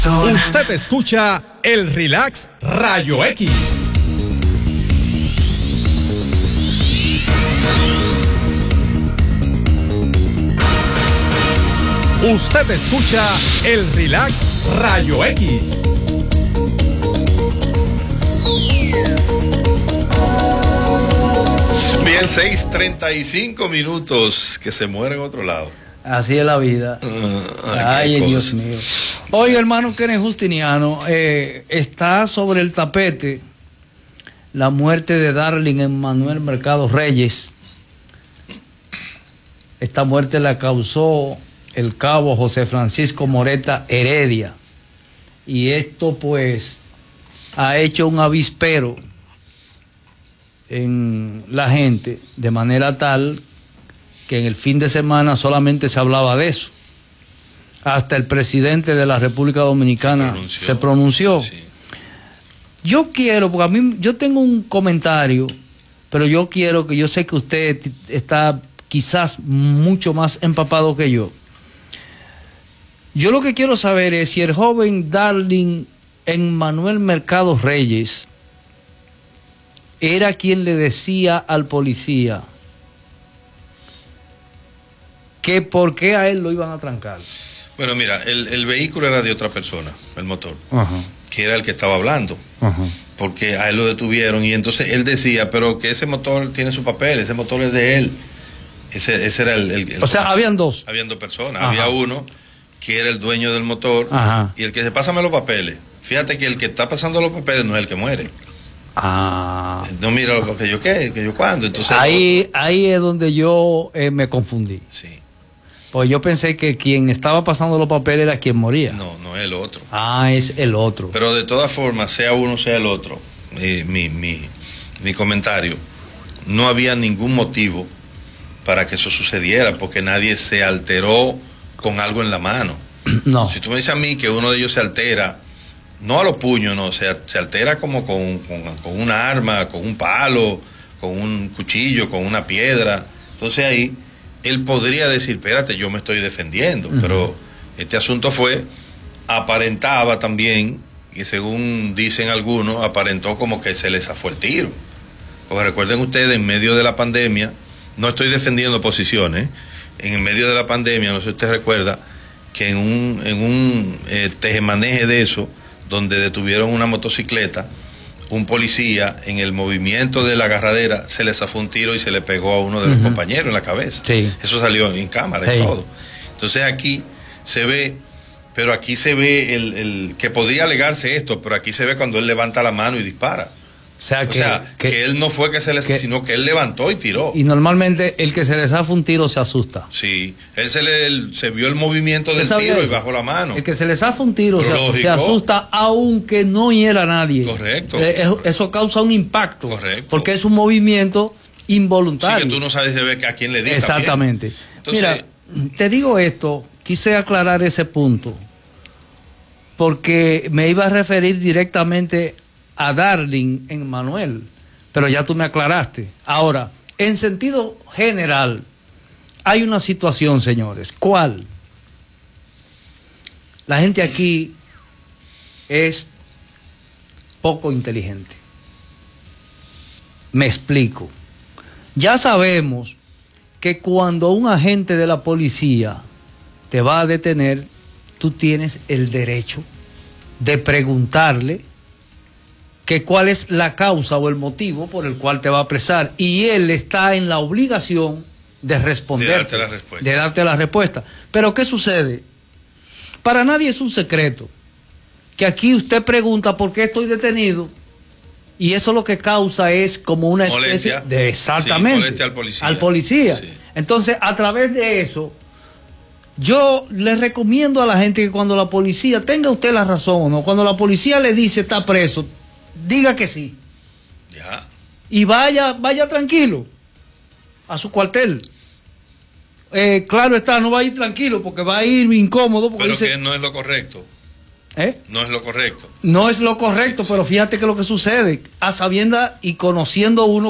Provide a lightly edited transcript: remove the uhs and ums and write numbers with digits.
Usted escucha el Relax Rayo X. Usted escucha el Relax Rayo X. Bien, 6:35, que se muere en otro lado. Así es la vida. Ay, Dios mío. Hoy, hermano Kenneth Justiniano, está sobre el tapete la muerte de Darling Emmanuel Mercado Reyes. Esta muerte la causó el cabo José Francisco Moreta Heredia. Y esto, pues, ha hecho un avispero en la gente, de manera tal que en el fin de semana solamente se hablaba de eso. Hasta el presidente de la República Dominicana se pronunció. Sí. Yo quiero, porque a mí, yo tengo un comentario, pero yo sé que usted está quizás mucho más empapado que yo. Yo lo que quiero saber es si el joven Darling Emmanuel Mercado Reyes era quien le decía al policía que por qué a él lo iban a trancar. Bueno, mira, el vehículo era de otra persona, el motor, que era el que estaba hablando, porque a él lo detuvieron y entonces él decía, pero que ese motor tiene su papel, ese motor es de él. Ese era el o sea, habían dos. Habían dos personas, había uno que era el dueño del motor y el que se pásame los papeles. Fíjate que el que está pasando los papeles no es el que muere. No mira lo que yo qué, que yo cuándo. Entonces ahí es donde yo me confundí. Sí. Pues yo pensé que quien estaba pasando los papeles era quien moría. No, no es el otro. Es el otro. Pero de todas formas, sea uno, sea el otro, mi comentario, no había ningún motivo para que eso sucediera, porque nadie se alteró con algo en la mano. No. Si tú me dices a mí que uno de ellos se altera, no a los puños, no, se altera como con una arma, con un palo, con un cuchillo, con una piedra, entonces ahí él podría decir, espérate, yo me estoy defendiendo, pero este asunto aparentaba también, y según dicen algunos, aparentó como que se les zafó el tiro. Porque recuerden ustedes, en medio de la pandemia, no estoy defendiendo posiciones, en medio de la pandemia, no sé si usted recuerda, que en un tejemaneje de eso, donde detuvieron una motocicleta, un policía en el movimiento de la agarradera se le zafó un tiro y se le pegó a uno de los compañeros en la cabeza. Sí. Eso salió en cámara y todo. Entonces aquí se ve, pero aquí se ve el que podría alegarse esto, pero aquí se ve cuando él levanta la mano y dispara. O sea, que él no fue sino que él levantó y tiró. Y normalmente el que se le zafa un tiro se asusta. Sí, él se vio el movimiento del tiro y bajó la mano. El que se le zafa un tiro se asusta aunque no hiera a nadie. Correcto. Eso causa un impacto. Correcto. Porque es un movimiento involuntario. Sí, que tú no sabes de ver a quién le diste. Exactamente. Entonces, mira, te digo esto, quise aclarar ese punto, porque me iba a referir directamente a Darling Emmanuel, pero ya tú me aclaraste. Ahora, en sentido general, hay una situación, señores. ¿Cuál? La gente aquí es poco inteligente. Me explico. Ya sabemos que cuando un agente de la policía te va a detener, tú tienes el derecho de preguntarle que cuál es la causa o el motivo por el cual te va a apresar, y él está en la obligación de responderte, de darte la respuesta. Pero ¿qué sucede? Para nadie es un secreto que aquí usted pregunta por qué estoy detenido, y eso lo que causa es como una especie de exactamente al policía. Sí. Entonces, a través de eso, yo le recomiendo a la gente que cuando la policía, tenga usted la razón o no, cuando la policía le dice está preso, diga que sí. Ya. Y vaya tranquilo a su cuartel. Claro está, no va a ir tranquilo porque va a ir incómodo. Porque pero dice, que no es lo correcto. No es lo correcto. No es lo correcto, pero fíjate que lo que sucede, a sabiendas y conociendo uno